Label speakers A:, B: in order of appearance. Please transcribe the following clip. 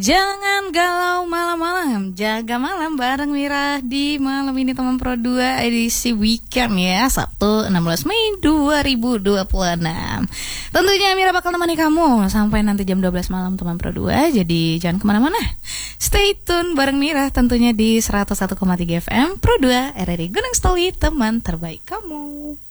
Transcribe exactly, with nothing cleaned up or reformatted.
A: Jangan galau malam-malam, jaga malam bareng Mira di malam ini teman Pro dua edisi weekend ya, Sabtu enam belas Mei dua ribu dua puluh enam. Tentunya Mira bakal nemani kamu sampai nanti jam dua belas malam teman Pro dua, jadi jangan kemana-mana. Stay tune bareng Mira tentunya di seratus satu koma tiga F M Pro dua R R I Gunung Stoli, teman terbaik kamu.